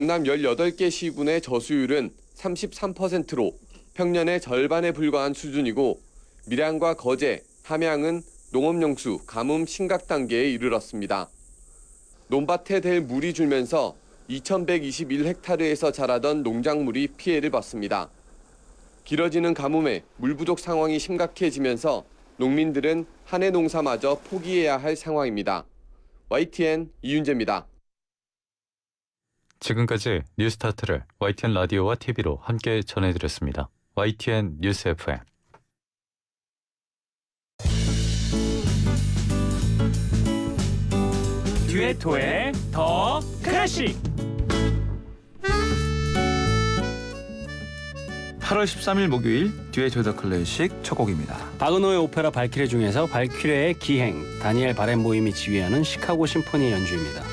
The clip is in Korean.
경남 18개 시군의 저수율은 33%로 평년의 절반에 불과한 수준이고 밀양과 거제, 함양은 농업용수 가뭄 심각 단계에 이르렀습니다. 논밭에 댈 물이 줄면서 2,121헥타르에서 자라던 농작물이 피해를 봤습니다. 길어지는 가뭄에 물 부족 상황이 심각해지면서 농민들은 한 해 농사마저 포기해야 할 상황입니다. YTN 이윤재입니다. 지금까지 뉴스타트를 YTN 라디오와 TV로 함께 전해드렸습니다. YTN 뉴스 FM. 듀에토의 더 클래식. 8월 13일 목요일 듀에토 더 클래식 첫 곡입니다. 바그너의 오페라 발키리 중에서 발키리의 기행, 다니엘 바렌보임이 지휘하는 시카고 심포니 연주입니다.